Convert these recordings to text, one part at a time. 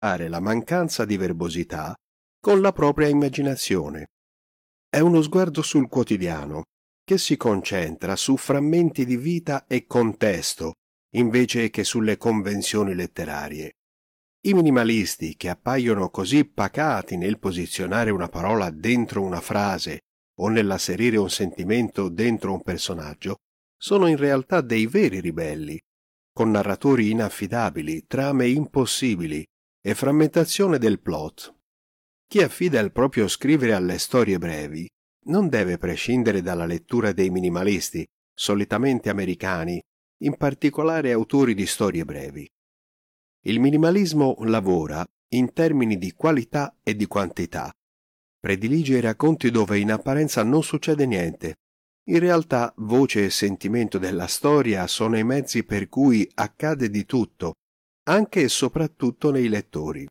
la mancanza di verbosità con la propria immaginazione. È uno sguardo sul quotidiano, che si concentra su frammenti di vita e contesto, invece che sulle convenzioni letterarie. I minimalisti, che appaiono così pacati nel posizionare una parola dentro una frase o nell'asserire un sentimento dentro un personaggio, sono in realtà dei veri ribelli, con narratori inaffidabili, trame impossibili e frammentazione del plot. Chi affida il proprio scrivere alle storie brevi non deve prescindere dalla lettura dei minimalisti, solitamente americani, in particolare autori di storie brevi. Il minimalismo lavora in termini di qualità e di quantità. Predilige i racconti dove in apparenza non succede niente. In realtà voce e sentimento della storia sono i mezzi per cui accade di tutto, anche e soprattutto nei lettori.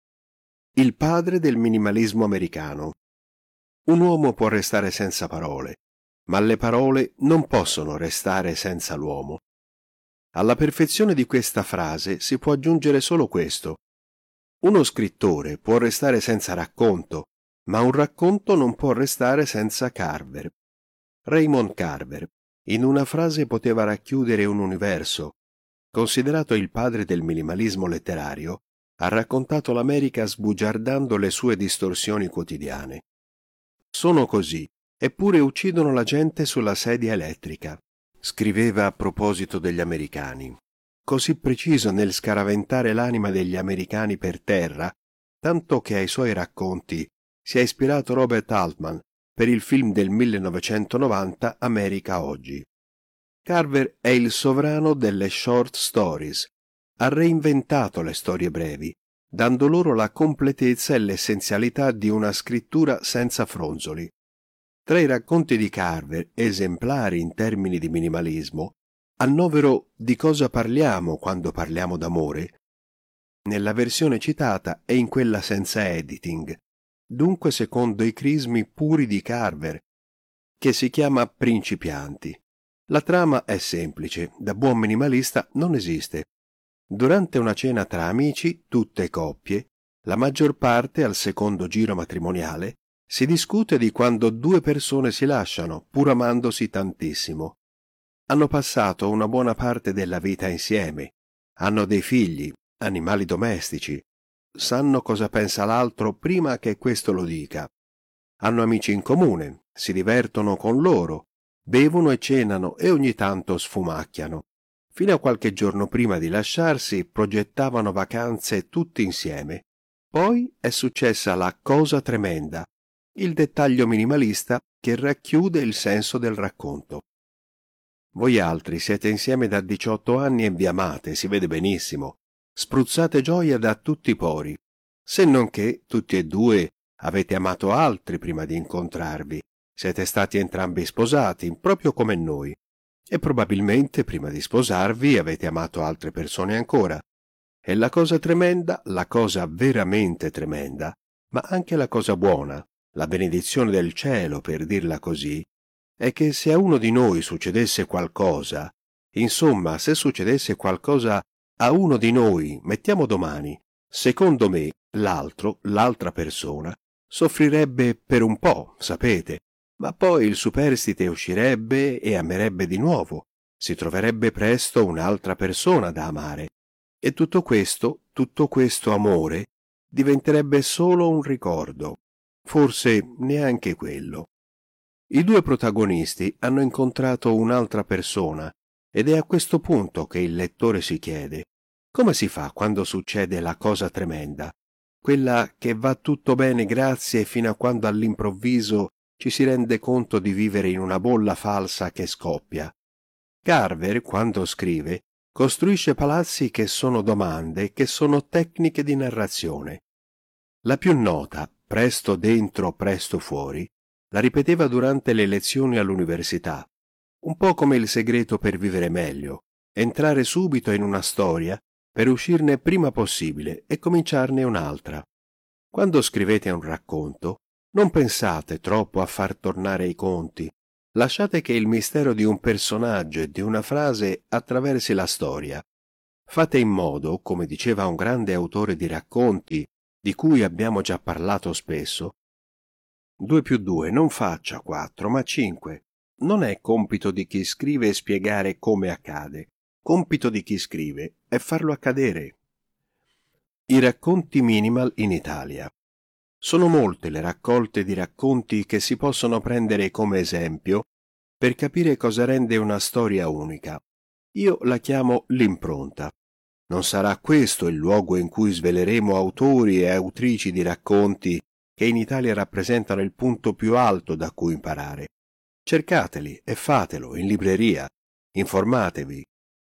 Il padre del minimalismo americano. Un uomo può restare senza parole, ma le parole non possono restare senza l'uomo. Alla perfezione di questa frase si può aggiungere solo questo. Uno scrittore può restare senza racconto, ma un racconto non può restare senza Carver. Raymond Carver, in una frase poteva racchiudere un universo. Considerato il padre del minimalismo letterario, ha raccontato l'America sbugiardando le sue distorsioni quotidiane. Sono così, eppure uccidono la gente sulla sedia elettrica. Scriveva a proposito degli americani, così preciso nel scaraventare l'anima degli americani per terra, tanto che ai suoi racconti si è ispirato Robert Altman per il film del 1990 America Oggi. Carver è il sovrano delle short stories, ha reinventato le storie brevi, dando loro la completezza e l'essenzialità di una scrittura senza fronzoli. Tra i racconti di Carver, esemplari in termini di minimalismo, annovero Di cosa parliamo quando parliamo d'amore, nella versione citata e in quella senza editing, dunque secondo i crismi puri di Carver, che si chiama Principianti. La trama è semplice, da buon minimalista non esiste. Durante una cena tra amici, tutte coppie, la maggior parte al secondo giro matrimoniale, si discute di quando due persone si lasciano, pur amandosi tantissimo. Hanno passato una buona parte della vita insieme, hanno dei figli, animali domestici, sanno cosa pensa l'altro prima che questo lo dica. Hanno amici in comune, si divertono con loro, bevono e cenano e ogni tanto sfumacchiano. Fino a qualche giorno prima di lasciarsi progettavano vacanze tutti insieme. Poi è successa la cosa tremenda, il dettaglio minimalista che racchiude il senso del racconto. Voi altri siete insieme da 18 anni e vi amate, si vede benissimo. Spruzzate gioia da tutti i pori, se non che tutti e due avete amato altri prima di incontrarvi. Siete stati entrambi sposati, proprio come noi. E probabilmente prima di sposarvi avete amato altre persone ancora. E la cosa tremenda, la cosa veramente tremenda, ma anche la cosa buona, la benedizione del cielo, per dirla così, è che se a uno di noi succedesse qualcosa, insomma, se succedesse qualcosa a uno di noi, mettiamo domani, secondo me l'altra persona, soffrirebbe per un po', sapete, ma poi il superstite uscirebbe e amerebbe di nuovo, si troverebbe presto un'altra persona da amare. E tutto questo amore, diventerebbe solo un ricordo, forse neanche quello. I due protagonisti hanno incontrato un'altra persona ed è a questo punto che il lettore si chiede: come si fa quando succede la cosa tremenda, quella che va tutto bene grazie fino a quando all'improvviso ci si rende conto di vivere in una bolla falsa che scoppia? Carver, quando scrive, costruisce palazzi che sono domande, che sono tecniche di narrazione. La più nota, presto dentro, presto fuori, la ripeteva durante le lezioni all'università, un po' come il segreto per vivere meglio, entrare subito in una storia per uscirne prima possibile e cominciarne un'altra. Quando scrivete un racconto, non pensate troppo a far tornare i conti, lasciate che il mistero di un personaggio e di una frase attraversi la storia. Fate in modo, come diceva un grande autore di racconti, di cui abbiamo già parlato spesso, 2 più 2 non faccia 4, ma 5. Non è compito di chi scrive spiegare come accade. Compito di chi scrive è farlo accadere. I racconti minimal in Italia. Sono molte le raccolte di racconti che si possono prendere come esempio per capire cosa rende una storia unica. Io la chiamo l'impronta. Non sarà questo il luogo in cui sveleremo autori e autrici di racconti che in Italia rappresentano il punto più alto da cui imparare. Cercateli e fatelo in libreria. Informatevi.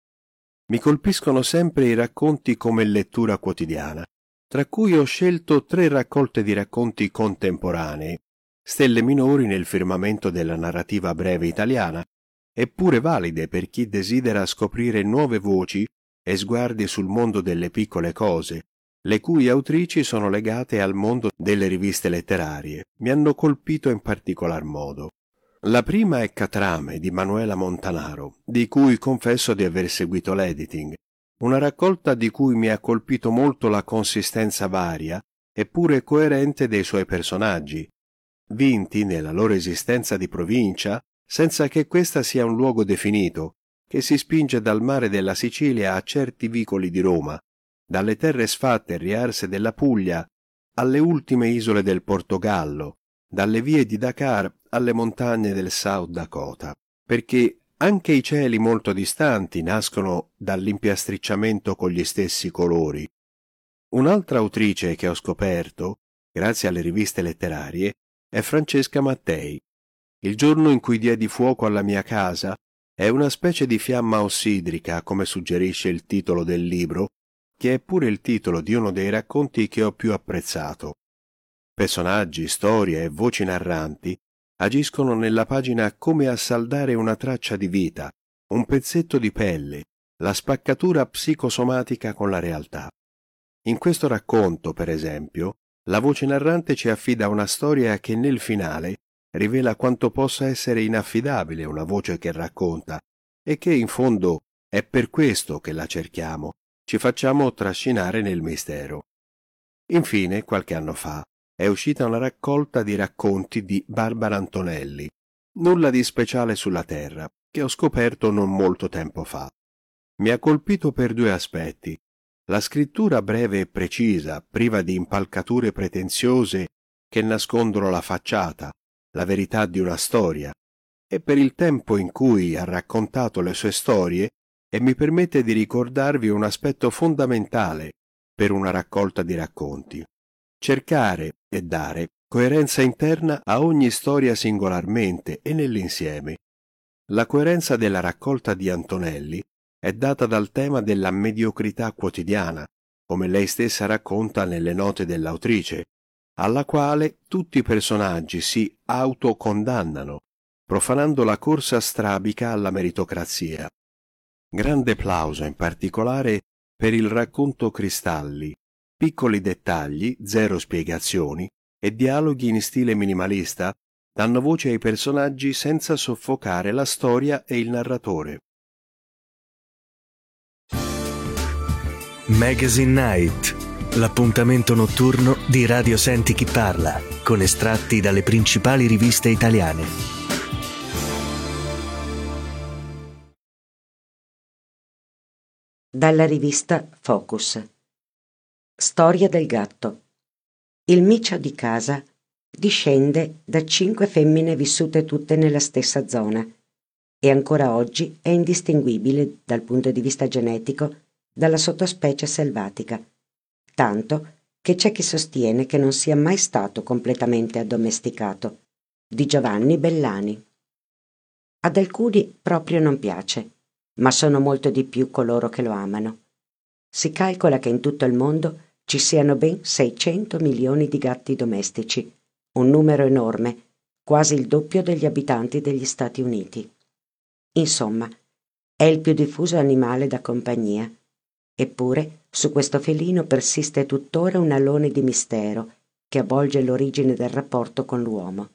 Mi colpiscono sempre i racconti come lettura quotidiana, tra cui ho scelto 3 raccolte di racconti contemporanei, stelle minori nel firmamento della narrativa breve italiana, eppure valide per chi desidera scoprire nuove voci e sguardi sul mondo delle piccole cose, le cui autrici sono legate al mondo delle riviste letterarie. Mi hanno colpito in particolar modo. La prima è Catrame di Manuela Montanaro, di cui confesso di aver seguito l'editing, una raccolta di cui mi ha colpito molto la consistenza varia eppure coerente dei suoi personaggi, vinti nella loro esistenza di provincia senza che questa sia un luogo definito, che si spinge dal mare della Sicilia a certi vicoli di Roma, dalle terre sfatte e riarse della Puglia alle ultime isole del Portogallo, dalle vie di Dakar alle montagne del South Dakota, perché anche i cieli molto distanti nascono dall'impiastricciamento con gli stessi colori. Un'altra autrice che ho scoperto, grazie alle riviste letterarie, è Francesca Mattei. Il giorno in cui diedi fuoco alla mia casa è una specie di fiamma ossidrica, come suggerisce il titolo del libro, che è pure il titolo di uno dei racconti che ho più apprezzato. Personaggi, storie e voci narranti agiscono nella pagina come a saldare una traccia di vita, un pezzetto di pelle, la spaccatura psicosomatica con la realtà. In questo racconto, per esempio, la voce narrante ci affida una storia che nel finale rivela quanto possa essere inaffidabile una voce che racconta e che in fondo è per questo che la cerchiamo, ci facciamo trascinare nel mistero. Infine, qualche anno fa, è uscita una raccolta di racconti di Barbara Antonelli, Nulla di speciale sulla Terra, che ho scoperto non molto tempo fa. Mi ha colpito per 2 aspetti. La scrittura breve e precisa, priva di impalcature pretenziose che nascondono la facciata, la verità di una storia, e per il tempo in cui ha raccontato le sue storie e mi permette di ricordarvi un aspetto fondamentale per una raccolta di racconti. Cercare e dare coerenza interna a ogni storia singolarmente e nell'insieme. La coerenza della raccolta di Antonelli è data dal tema della mediocrità quotidiana, come lei stessa racconta nelle note dell'autrice, alla quale tutti i personaggi si autocondannano, profanando la corsa strabica alla meritocrazia. Grande plauso in particolare per il racconto Cristalli, piccoli dettagli, 0 spiegazioni e dialoghi in stile minimalista danno voce ai personaggi senza soffocare la storia e il narratore. Magazine Night, l'appuntamento notturno di Radio Senti Chi Parla, con estratti dalle principali riviste italiane. Dalla rivista Focus. Storia del gatto. Il micio di casa discende da 5 femmine vissute tutte nella stessa zona e ancora oggi è indistinguibile dal punto di vista genetico dalla sottospecie selvatica, tanto che c'è chi sostiene che non sia mai stato completamente addomesticato. Di Giovanni Bellani. Ad alcuni proprio non piace, ma sono molto di più coloro che lo amano. Si calcola che in tutto il mondo ci siano ben 600 milioni di gatti domestici, un numero enorme, quasi il doppio degli abitanti degli Stati Uniti. Insomma, è il più diffuso animale da compagnia. Eppure, su questo felino persiste tuttora un alone di mistero che avvolge l'origine del rapporto con l'uomo.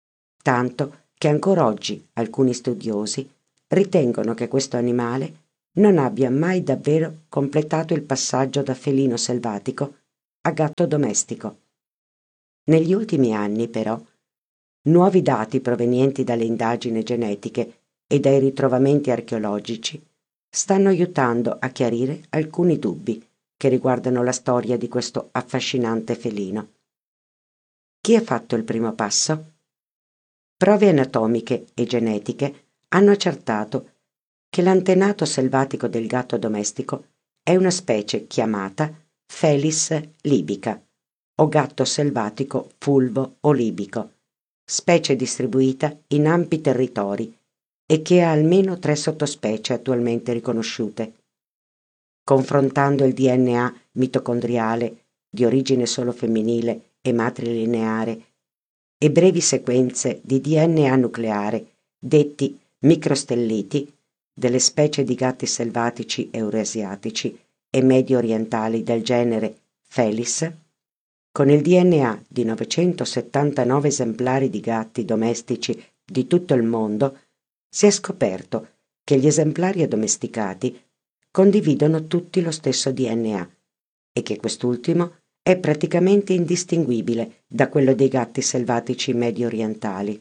Tanto che ancora oggi alcuni studiosi ritengono che questo animale non abbia mai davvero completato il passaggio da felino selvatico a gatto domestico. Negli ultimi anni, però, nuovi dati provenienti dalle indagini genetiche e dai ritrovamenti archeologici stanno aiutando a chiarire alcuni dubbi che riguardano la storia di questo affascinante felino. Chi ha fatto il primo passo? Prove anatomiche e genetiche hanno accertato che l'antenato selvatico del gatto domestico è una specie chiamata Felis libica o gatto selvatico fulvo o libico, specie distribuita in ampi territori e che ha almeno 3 sottospecie attualmente riconosciute. Confrontando il DNA mitocondriale di origine solo femminile e matrilineare e brevi sequenze di DNA nucleare, detti microstelliti, delle specie di gatti selvatici eurasiatici e medio orientali del genere Felis, con il DNA di 979 esemplari di gatti domestici di tutto il mondo, si è scoperto che gli esemplari addomesticati condividono tutti lo stesso DNA e che quest'ultimo è praticamente indistinguibile da quello dei gatti selvatici medio orientali,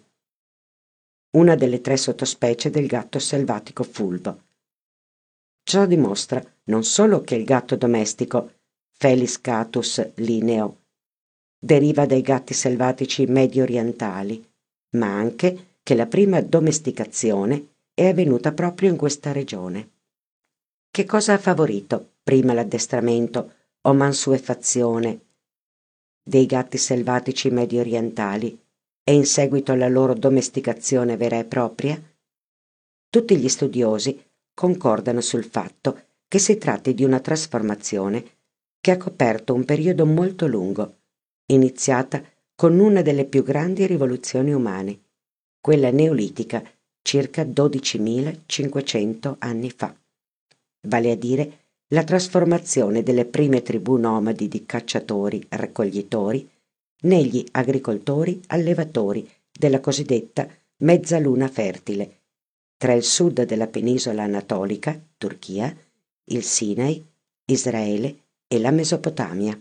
una delle 3 sottospecie del gatto selvatico fulvo. Ciò dimostra non solo che il gatto domestico Felis catus lineo deriva dai gatti selvatici medio orientali, ma anche che la prima domesticazione è avvenuta proprio in questa regione. Che cosa ha favorito prima l'addestramento o mansuefazione dei gatti selvatici medio orientali e in seguito alla loro domesticazione vera e propria? Tutti gli studiosi concordano sul fatto che si tratti di una trasformazione che ha coperto un periodo molto lungo, iniziata con una delle più grandi rivoluzioni umane, quella neolitica circa 12.500 anni fa, vale a dire la trasformazione delle prime tribù nomadi di cacciatori-raccoglitori negli agricoltori-allevatori della cosiddetta mezzaluna fertile, tra il sud della penisola anatolica, Turchia, il Sinai, Israele e la Mesopotamia.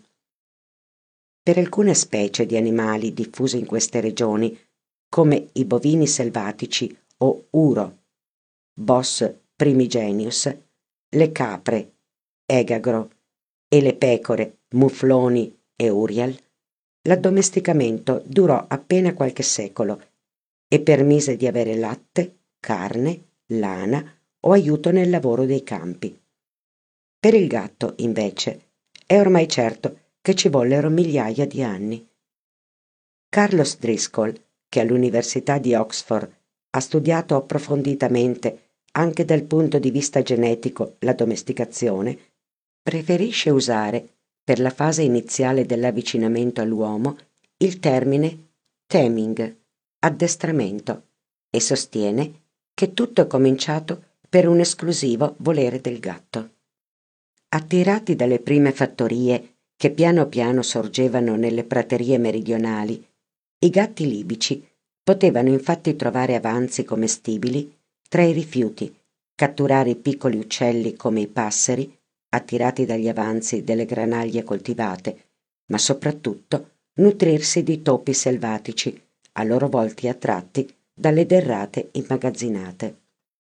Per alcune specie di animali diffuse in queste regioni, come i bovini selvatici o uro, Bos primigenius, le capre, Egagro, e le pecore, Mufloni e Uriel, l'addomesticamento durò appena qualche secolo e permise di avere latte, carne, lana o aiuto nel lavoro dei campi. Per il gatto, invece, è ormai certo che ci vollero migliaia di anni. Carlos Driscoll, che all'Università di Oxford ha studiato approfonditamente anche dal punto di vista genetico la domesticazione, preferisce usare, per la fase iniziale dell'avvicinamento all'uomo, il termine taming, addestramento, e sostiene che tutto è cominciato per un esclusivo volere del gatto. Attirati dalle prime fattorie che piano piano sorgevano nelle praterie meridionali, i gatti libici potevano infatti trovare avanzi commestibili tra i rifiuti, catturare i piccoli uccelli come i passeri, attirati dagli avanzi delle granaglie coltivate, ma soprattutto nutrirsi di topi selvatici, a loro volta attratti dalle derrate immagazzinate.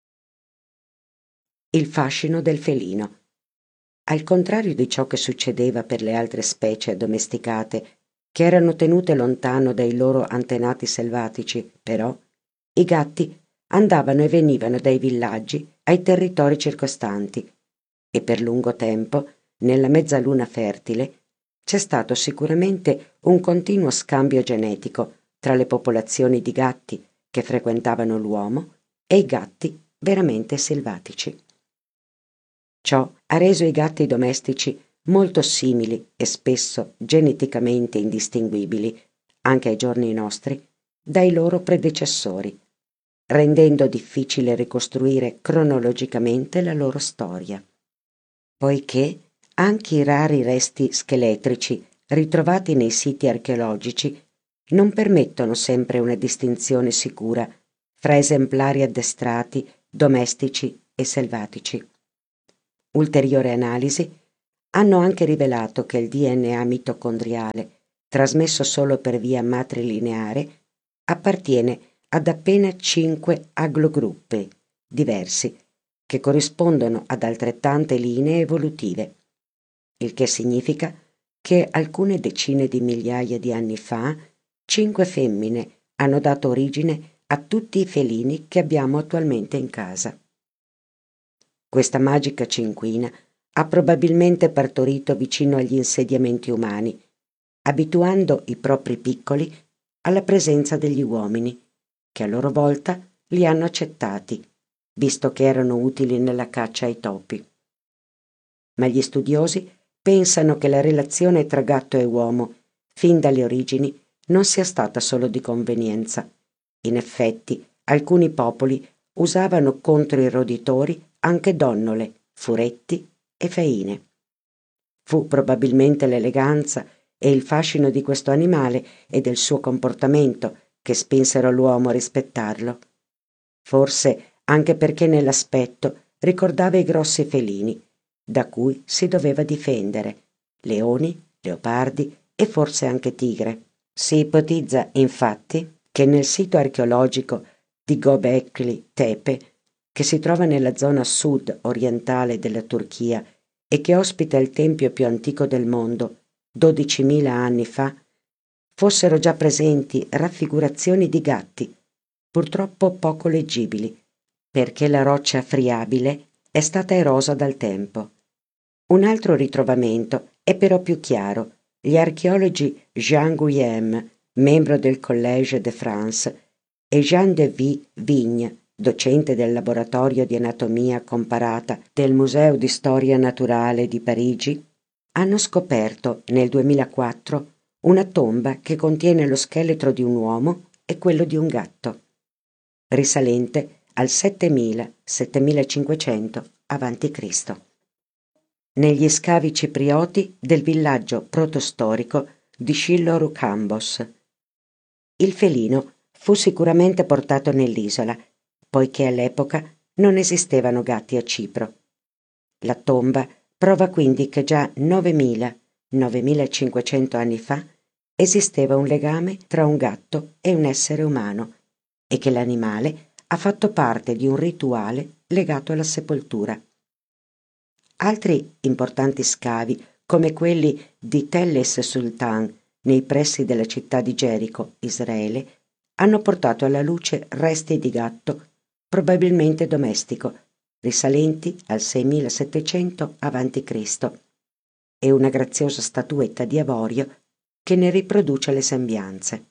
Il fascino del felino. Al contrario di ciò che succedeva per le altre specie addomesticate, che erano tenute lontano dai loro antenati selvatici, però, i gatti andavano e venivano dai villaggi ai territori circostanti e per lungo tempo, nella mezzaluna fertile, c'è stato sicuramente un continuo scambio genetico tra le popolazioni di gatti che frequentavano l'uomo e i gatti veramente selvatici. Ciò ha reso i gatti domestici molto simili e spesso geneticamente indistinguibili, anche ai giorni nostri, dai loro predecessori, rendendo difficile ricostruire cronologicamente la loro storia. Poiché anche i rari resti scheletrici ritrovati nei siti archeologici non permettono sempre una distinzione sicura fra esemplari addestrati, domestici e selvatici. Ulteriori analisi hanno anche rivelato che il DNA mitocondriale, trasmesso solo per via matrilineare, appartiene ad appena 5 haplogruppi diversi, che corrispondono ad altrettante linee evolutive, il che significa che alcune decine di migliaia di anni fa 5 femmine hanno dato origine a tutti i felini che abbiamo attualmente in casa. Questa magica cinquina ha probabilmente partorito vicino agli insediamenti umani, abituando i propri piccoli alla presenza degli uomini, che a loro volta li hanno accettati, visto che erano utili nella caccia ai topi. Ma gli studiosi pensano che la relazione tra gatto e uomo, fin dalle origini, non sia stata solo di convenienza. In effetti, alcuni popoli usavano contro i roditori anche donnole, furetti e faine. Fu probabilmente l'eleganza e il fascino di questo animale e del suo comportamento che spinsero l'uomo a rispettarlo. Forse anche perché nell'aspetto ricordava i grossi felini, da cui si doveva difendere, leoni, leopardi e forse anche tigre. Si ipotizza, infatti, che nel sito archeologico di Göbekli Tepe, che si trova nella zona sud-orientale della Turchia e che ospita il tempio più antico del mondo, 12.000 anni fa, fossero già presenti raffigurazioni di gatti, purtroppo poco leggibili, perché la roccia friabile è stata erosa dal tempo. Un altro ritrovamento è però più chiaro. Gli archeologi Jean Guillaume, membro del Collège de France, e Jean de Vigne, docente del laboratorio di anatomia comparata del Museo di Storia Naturale di Parigi, hanno scoperto nel 2004 una tomba che contiene lo scheletro di un uomo e quello di un gatto, risalente al 7000-7500 a.C. negli scavi ciprioti del villaggio protostorico di Scillo-Rucambos. Il felino fu sicuramente portato nell'isola, poiché all'epoca non esistevano gatti a Cipro. La tomba prova quindi che già 9.000-9.500 anni fa esisteva un legame tra un gatto e un essere umano e che l'animale ha fatto parte di un rituale legato alla sepoltura. Altri importanti scavi, come quelli di Tell es-Sultan nei pressi della città di Gerico, Israele, hanno portato alla luce resti di gatto, probabilmente domestico, risalenti al 6700 a.C., e una graziosa statuetta di avorio che ne riproduce le sembianze.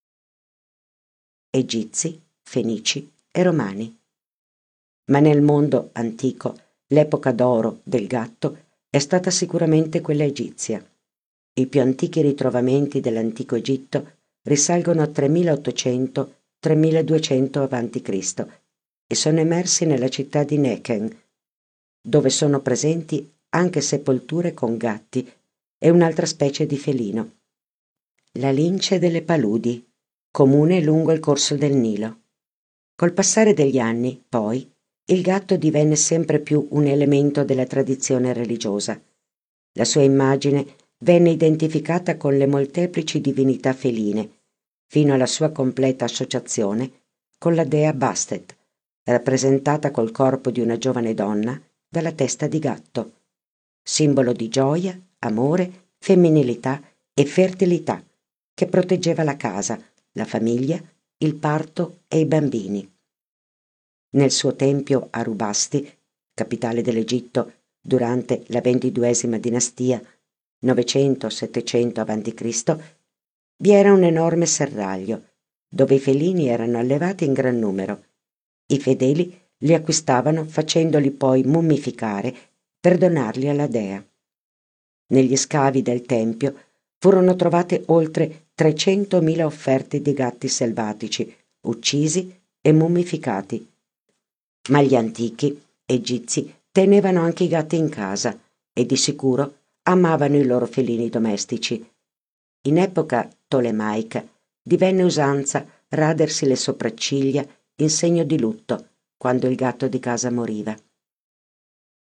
Egizi, fenici e romani. Ma nel mondo antico l'epoca d'oro del gatto è stata sicuramente quella egizia. I più antichi ritrovamenti dell'antico Egitto risalgono a 3800-3200 a.C. e sono emersi nella città di Nekhen, dove sono presenti anche sepolture con gatti e un'altra specie di felino. La lince delle paludi, comune lungo il corso del Nilo. Col passare degli anni, poi, il gatto divenne sempre più un elemento della tradizione religiosa. La sua immagine venne identificata con le molteplici divinità feline, fino alla sua completa associazione con la dea Bastet, rappresentata col corpo di una giovane donna dalla testa di gatto, simbolo di gioia, amore, femminilità e fertilità, che proteggeva la casa, la famiglia, il parto e i bambini. Nel suo tempio a Rubasti, capitale dell'Egitto durante la 22ª dinastia, 900-700 a.C., vi era un enorme serraglio, dove i felini erano allevati in gran numero. I fedeli li acquistavano facendoli poi mummificare per donarli alla dea. Negli scavi del tempio furono trovate oltre 300.000 offerte di gatti selvatici, uccisi e mummificati. Ma gli antichi egizi tenevano anche i gatti in casa e di sicuro amavano i loro felini domestici. In epoca tolemaica divenne usanza radersi le sopracciglia in segno di lutto quando il gatto di casa moriva.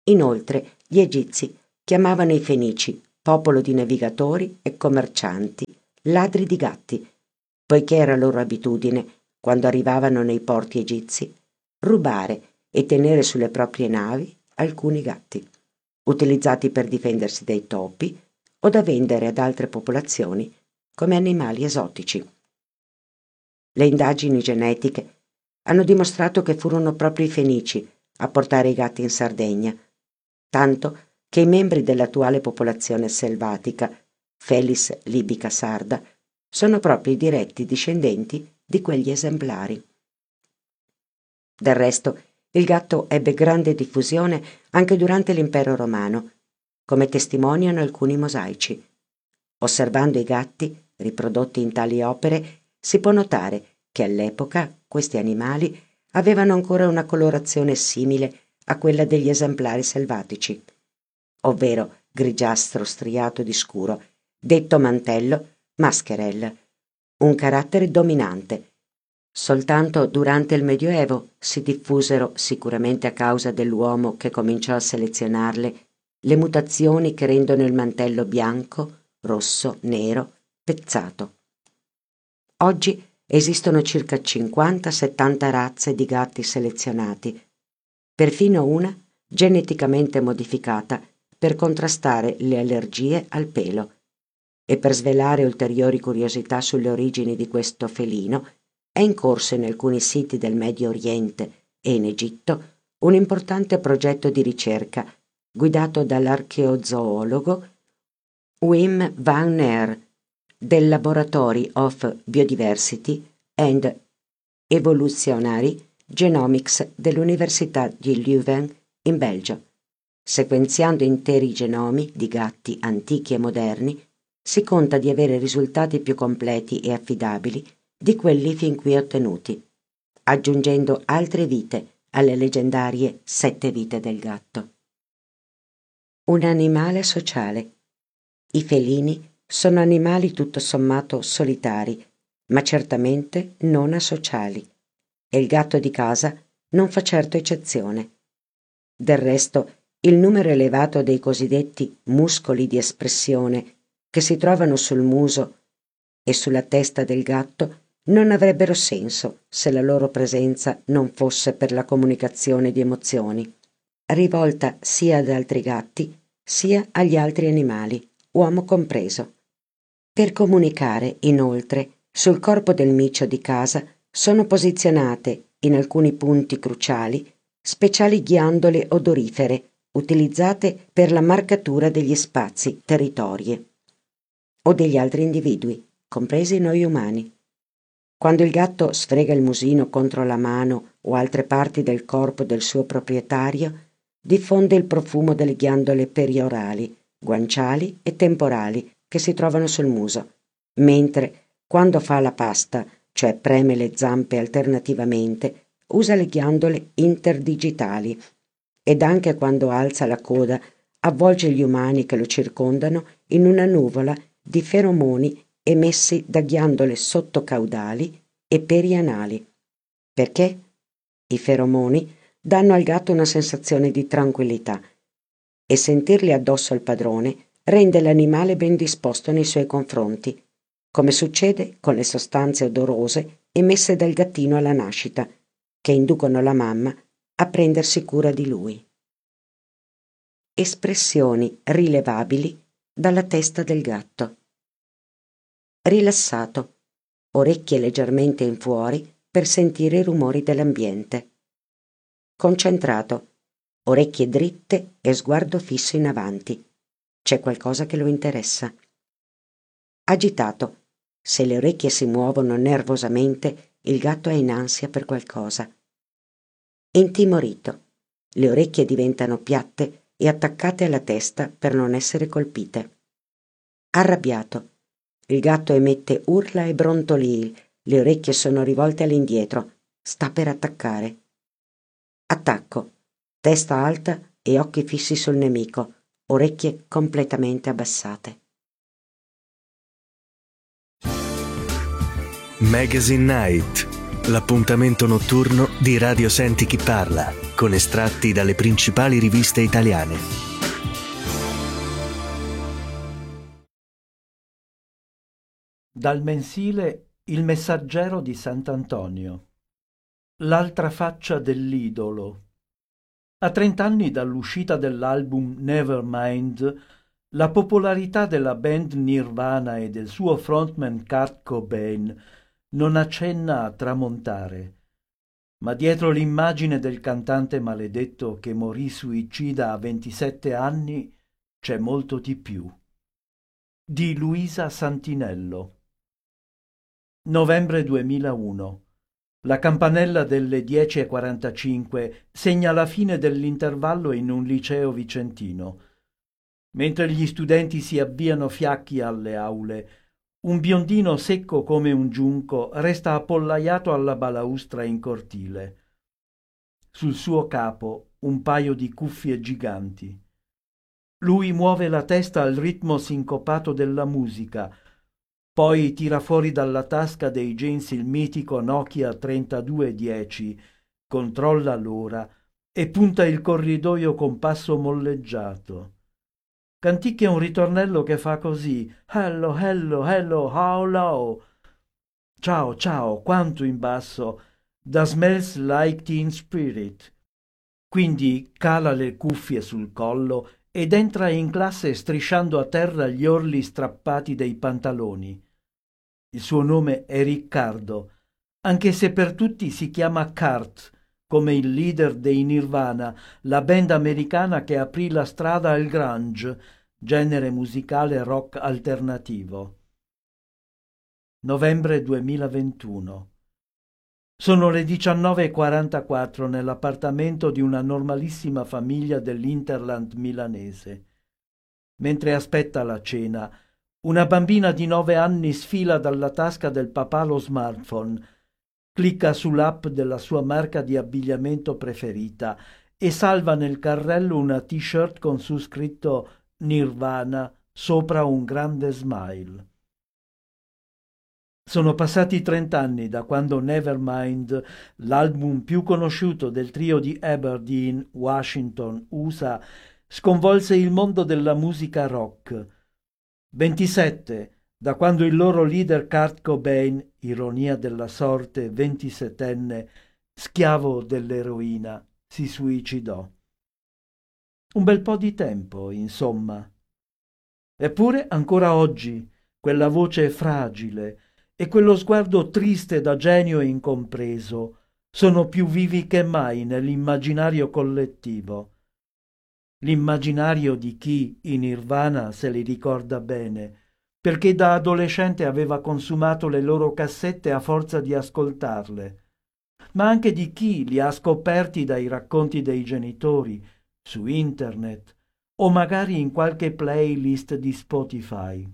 Inoltre, gli egizi chiamavano i fenici, popolo di navigatori e commercianti, ladri di gatti, poiché era loro abitudine, quando arrivavano nei porti egizi, rubare e tenere sulle proprie navi alcuni gatti, utilizzati per difendersi dai topi o da vendere ad altre popolazioni come animali esotici. Le indagini genetiche hanno dimostrato che furono proprio i fenici a portare i gatti in Sardegna, tanto che i membri dell'attuale popolazione selvatica, Felis libica sarda, sono proprio i diretti discendenti di quegli esemplari. Del resto, il gatto ebbe grande diffusione anche durante l'impero romano, come testimoniano alcuni mosaici. Osservando i gatti, riprodotti in tali opere, si può notare che all'epoca questi animali avevano ancora una colorazione simile a quella degli esemplari selvatici, ovvero grigiastro striato di scuro, detto mantello mascherel, un carattere dominante. Soltanto durante il Medioevo si diffusero, sicuramente a causa dell'uomo che cominciò a selezionarle, le mutazioni che rendono il mantello bianco, rosso, nero, pezzato. Oggi esistono circa 50-70 razze di gatti selezionati, perfino una geneticamente modificata per contrastare le allergie al pelo. E per svelare ulteriori curiosità sulle origini di questo felino, è in corso in alcuni siti del Medio Oriente e in Egitto un importante progetto di ricerca guidato dall'archeozoologo Wim van Aer del Laboratory of Biodiversity and Evolutionary Genomics dell'Università di Leuven in Belgio. Sequenziando interi genomi di gatti antichi e moderni, si conta di avere risultati più completi e affidabili di quelli fin qui ottenuti, aggiungendo altre vite alle leggendarie 7 vite del gatto. Un animale sociale. I felini sono animali tutto sommato solitari, ma certamente non asociali, e il gatto di casa non fa certo eccezione. Del resto, il numero elevato dei cosiddetti muscoli di espressione che si trovano sul muso e sulla testa del gatto non avrebbero senso se la loro presenza non fosse per la comunicazione di emozioni, rivolta sia ad altri gatti sia agli altri animali, uomo compreso. Per comunicare, inoltre, sul corpo del micio di casa sono posizionate, in alcuni punti cruciali, speciali ghiandole odorifere utilizzate per la marcatura degli spazi, territorie o degli altri individui, compresi noi umani. Quando il gatto sfrega il musino contro la mano o altre parti del corpo del suo proprietario, diffonde il profumo delle ghiandole periorali, guanciali e temporali che si trovano sul muso, mentre quando fa la pasta, cioè preme le zampe alternativamente, usa le ghiandole interdigitali ed anche quando alza la coda avvolge gli umani che lo circondano in una nuvola di feromoni emessi da ghiandole sottocaudali e perianali. Perché? I feromoni danno al gatto una sensazione di tranquillità e sentirli addosso al padrone rende l'animale ben disposto nei suoi confronti, come succede con le sostanze odorose emesse dal gattino alla nascita, che inducono la mamma a prendersi cura di lui. Espressioni rilevabili dalla testa del gatto. Rilassato, orecchie leggermente in fuori per sentire i rumori dell'ambiente. Concentrato, orecchie dritte e sguardo fisso in avanti. C'è qualcosa che lo interessa. Agitato, se le orecchie si muovono nervosamente, il gatto è in ansia per qualcosa. Intimorito, le orecchie diventano piatte e attaccate alla testa per non essere colpite. Arrabbiato, il gatto emette urla e brontolii, le orecchie sono rivolte all'indietro, sta per attaccare. Attacco, testa alta e occhi fissi sul nemico, orecchie completamente abbassate. Magazine Night, l'appuntamento notturno di Radio Senti Chi Parla, con estratti dalle principali riviste italiane. Dal mensile Il Messaggero di Sant'Antonio. L'altra faccia dell'idolo. A 30 anni dall'uscita dell'album Nevermind, la popolarità della band Nirvana e del suo frontman Kurt Cobain non accenna a tramontare. Ma dietro l'immagine del cantante maledetto che morì suicida a 27 anni c'è molto di più. Di Luisa Santinello. Novembre 2001. La campanella delle 10:45 segna la fine dell'intervallo in un liceo vicentino. Mentre gli studenti si avviano fiacchi alle aule, un biondino secco come un giunco resta appollaiato alla balaustra in cortile. Sul suo capo un paio di cuffie giganti. Lui muove la testa al ritmo sincopato della musica, poi tira fuori dalla tasca dei jeans il mitico Nokia 3210, controlla l'ora e punta il corridoio con passo molleggiato. Canticchia un ritornello che fa così: hello, hello, hello, how low. Ciao, ciao, quanto in basso. Da smells like Teen Spirit. Quindi cala le cuffie sul collo ed entra in classe strisciando a terra gli orli strappati dei pantaloni. Il suo nome è Riccardo, anche se per tutti si chiama Kurt, come il leader dei Nirvana, la band americana che aprì la strada al grunge, genere musicale rock alternativo. Novembre 2021. Sono le 19:44 nell'appartamento di una normalissima famiglia dell'Interland milanese. Mentre aspetta la cena, una bambina di 9 anni sfila dalla tasca del papà lo smartphone, clicca sull'app della sua marca di abbigliamento preferita e salva nel carrello una t-shirt con su scritto Nirvana sopra un grande smile. Sono passati 30 anni da quando Nevermind, l'album più conosciuto del trio di Aberdeen, Washington, USA, sconvolse il mondo della musica rock. 27 da quando il loro leader Kurt Cobain, ironia della sorte, 27enne, schiavo dell'eroina, si suicidò. Un bel po' di tempo, insomma. Eppure ancora oggi quella voce fragile e quello sguardo triste da genio incompreso sono più vivi che mai nell'immaginario collettivo. L'immaginario di chi in Nirvana se li ricorda bene, perché da adolescente aveva consumato le loro cassette a forza di ascoltarle, ma anche di chi li ha scoperti dai racconti dei genitori, su internet, o magari in qualche playlist di Spotify.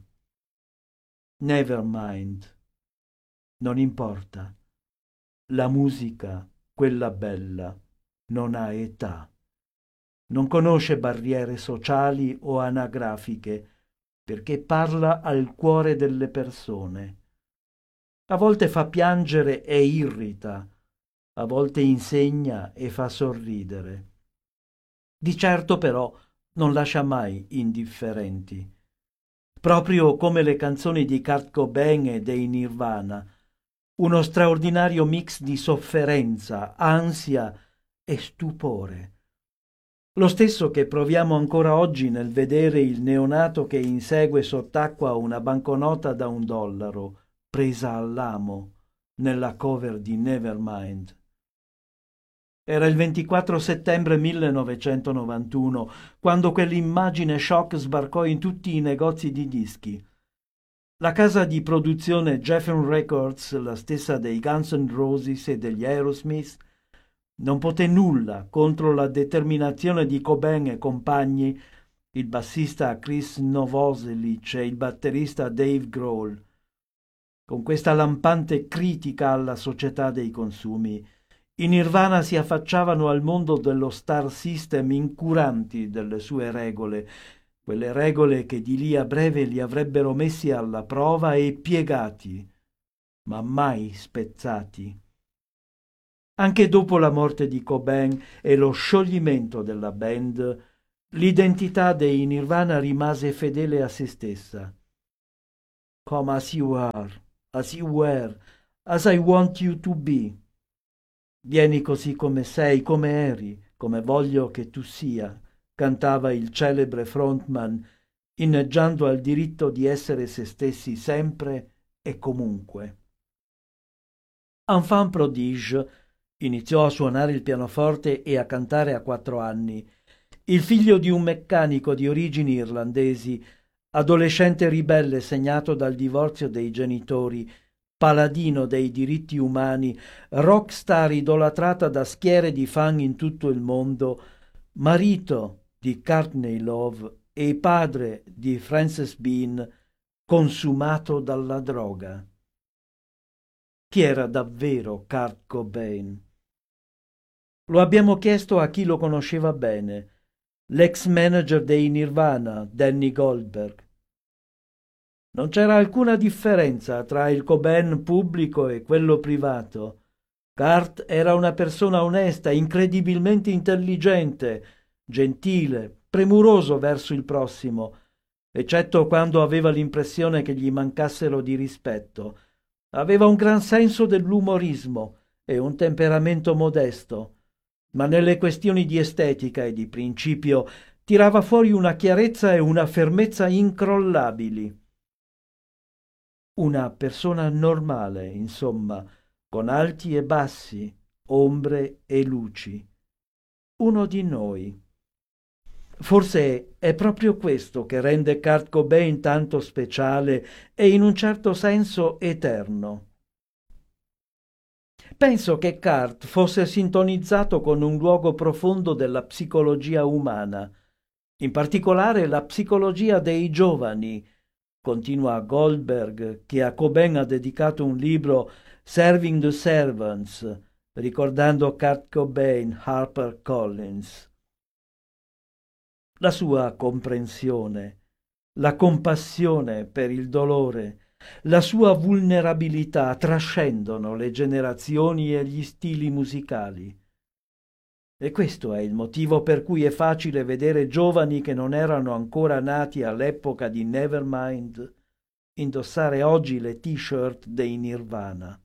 Nevermind. Non importa. La musica, quella bella, non ha età. Non conosce barriere sociali o anagrafiche, perché parla al cuore delle persone. A volte fa piangere e irrita, a volte insegna e fa sorridere. Di certo però non lascia mai indifferenti. Proprio come le canzoni di Kurt Cobain e dei Nirvana, uno straordinario mix di sofferenza, ansia e stupore. Lo stesso che proviamo ancora oggi nel vedere il neonato che insegue sott'acqua una banconota da $1, presa all'amo, nella cover di Nevermind. Era il 24 settembre 1991, quando quell'immagine shock sbarcò in tutti i negozi di dischi. La casa di produzione Geffen Records, la stessa dei Guns N' Roses e degli Aerosmith, non poté nulla contro la determinazione di Cobain e compagni, il bassista Chris Novoselic e il batterista Dave Grohl. Con questa lampante critica alla società dei consumi, i Nirvana si affacciavano al mondo dello star system incuranti delle sue regole, quelle regole che di lì a breve li avrebbero messi alla prova e piegati, ma mai spezzati. Anche dopo la morte di Cobain e lo scioglimento della band, l'identità dei Nirvana rimase fedele a se stessa. Come as you are, as you were, as I want you to be. Vieni così come sei, come eri, come voglio che tu sia, cantava il celebre frontman, inneggiando al diritto di essere se stessi sempre e comunque. Enfant prodige, iniziò a suonare il pianoforte e a cantare a 4 anni. Il figlio di un meccanico di origini irlandesi, adolescente ribelle segnato dal divorzio dei genitori, paladino dei diritti umani, rockstar idolatrata da schiere di fan in tutto il mondo, marito di Courtney Love e padre di Frances Bean, consumato dalla droga. Chi era davvero Kurt Cobain? Lo abbiamo chiesto a chi lo conosceva bene, l'ex manager dei Nirvana, Danny Goldberg. Non c'era alcuna differenza tra il Cobain pubblico e quello privato. Kurt era una persona onesta, incredibilmente intelligente, gentile, premuroso verso il prossimo, eccetto quando aveva l'impressione che gli mancassero di rispetto. Aveva un gran senso dell'umorismo e un temperamento modesto, ma nelle questioni di estetica e di principio tirava fuori una chiarezza e una fermezza incrollabili. Una persona normale, insomma, con alti e bassi, ombre e luci. Uno di noi. Forse è proprio questo che rende Kurt Cobain tanto speciale e in un certo senso eterno. Penso che Kurt fosse sintonizzato con un luogo profondo della psicologia umana, in particolare la psicologia dei giovani. Continua Goldberg, che a Cobain ha dedicato un libro, Serving the Servants, ricordando Kurt Cobain, Harper Collins. La sua comprensione, la compassione per il dolore, la sua vulnerabilità trascendono le generazioni e gli stili musicali. E questo è il motivo per cui è facile vedere giovani che non erano ancora nati all'epoca di Nevermind indossare oggi le t-shirt dei Nirvana.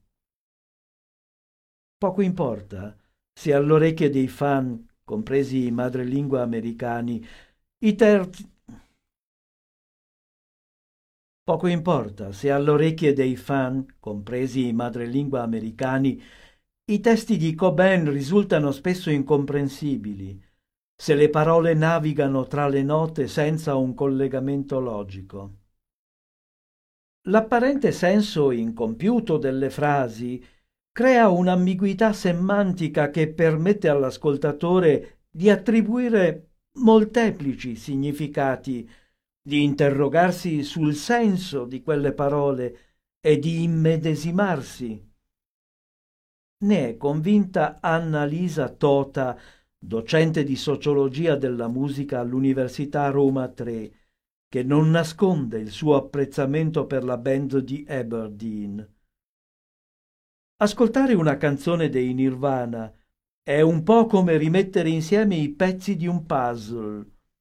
Poco importa se alle orecchie dei fan, compresi i madrelingua americani, Poco importa se alle orecchie dei fan, compresi i madrelingua americani, i testi di Cobain risultano spesso incomprensibili, se le parole navigano tra le note senza un collegamento logico. L'apparente senso incompiuto delle frasi crea un'ambiguità semantica che permette all'ascoltatore di attribuire molteplici significati, di interrogarsi sul senso di quelle parole e di immedesimarsi. Ne è convinta Anna-Lisa Tota, docente di sociologia della musica all'Università Roma III, che non nasconde il suo apprezzamento per la band di Aberdeen. Ascoltare una canzone dei Nirvana è un po' come rimettere insieme i pezzi di un puzzle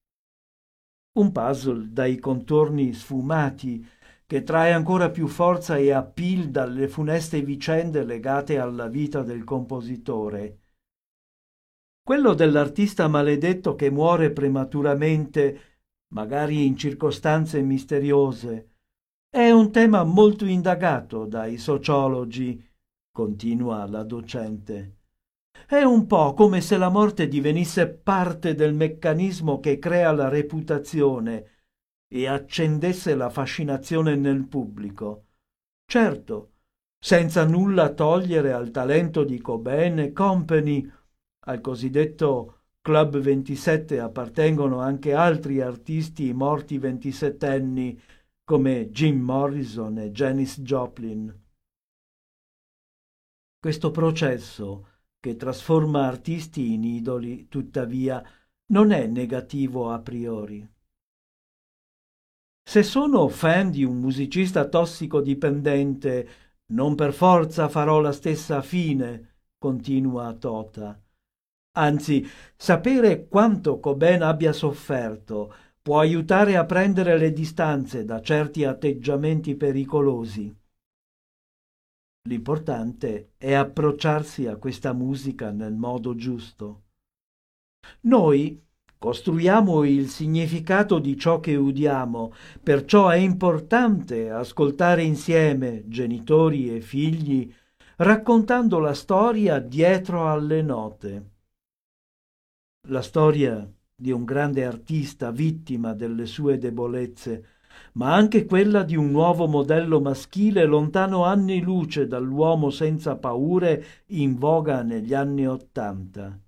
dai contorni sfumati, che trae ancora più forza e appeal dalle funeste vicende legate alla vita del compositore. Quello dell'artista maledetto che muore prematuramente, magari in circostanze misteriose, è un tema molto indagato dai sociologi, continua la docente. È un po' come se la morte divenisse parte del meccanismo che crea la reputazione e accendesse la fascinazione nel pubblico. Certo, senza nulla togliere al talento di Cobain e Company. Al cosiddetto Club 27 appartengono anche altri artisti morti 27enni come Jim Morrison e Janis Joplin. Questo processo, che trasforma artisti in idoli, tuttavia, non è negativo a priori. Se sono fan di un musicista tossicodipendente, non per forza farò la stessa fine, continua Tota. Anzi, sapere quanto Cobain abbia sofferto può aiutare a prendere le distanze da certi atteggiamenti pericolosi. L'importante è approcciarsi a questa musica nel modo giusto. Noi costruiamo il significato di ciò che udiamo, perciò è importante ascoltare insieme, genitori e figli, raccontando la storia dietro alle note. La storia di un grande artista vittima delle sue debolezze, ma anche quella di un nuovo modello maschile lontano anni luce dall'uomo senza paure in voga negli anni '80.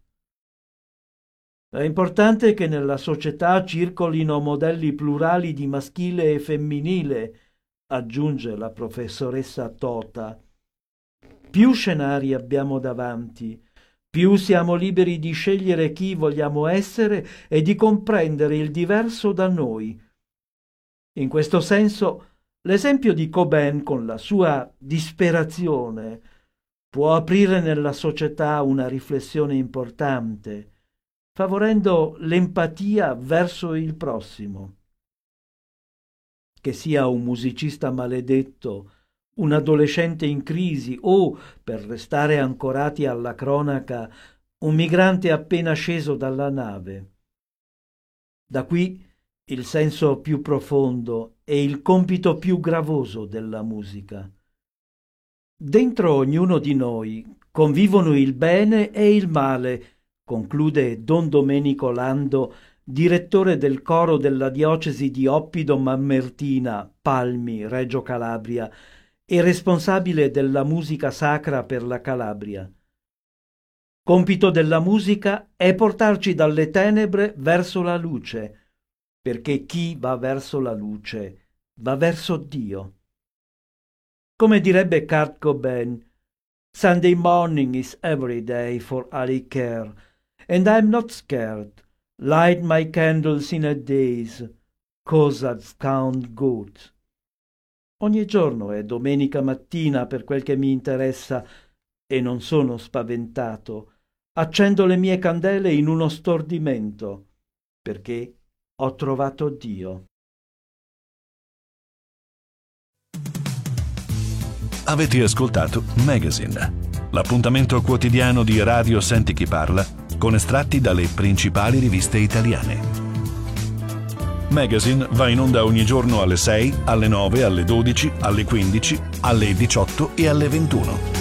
È importante che nella società circolino modelli plurali di maschile e femminile, aggiunge la professoressa Tota. Più scenari abbiamo davanti, più siamo liberi di scegliere chi vogliamo essere e di comprendere il diverso da noi. In questo senso, l'esempio di Cobain con la sua disperazione può aprire nella società una riflessione importante, favorendo l'empatia verso il prossimo. Che sia un musicista maledetto, un adolescente in crisi o, per restare ancorati alla cronaca, un migrante appena sceso dalla nave. Da qui il senso più profondo e il compito più gravoso della musica. Dentro ognuno di noi convivono il bene e il male, conclude Don Domenico Lando, direttore del coro della diocesi di Oppido Mammertina, Palmi, Reggio Calabria, e responsabile della musica sacra per la Calabria. Compito della musica è portarci dalle tenebre verso la luce, perché chi va verso la luce va verso Dio. Come direbbe Kurt Cobain, Sunday morning is every day for all I care, and I'm not scared. Light my candles in a daze, 'cause that count good. Ogni giorno è domenica mattina per quel che mi interessa e non sono spaventato. Accendo le mie candele in uno stordimento, perché ho trovato Dio. Avete ascoltato Magazine, l'appuntamento quotidiano di Radio Senti Chi Parla con estratti dalle principali riviste italiane. Magazine va in onda ogni giorno alle 6, alle 9, alle 12, alle 15, alle 18 e alle 21.